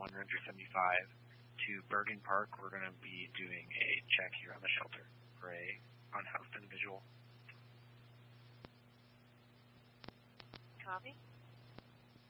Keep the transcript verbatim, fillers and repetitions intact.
one Ranger seventy-five to Bergen Park. We're going to be doing a check here on the shelter for a unhoused individual. Copy.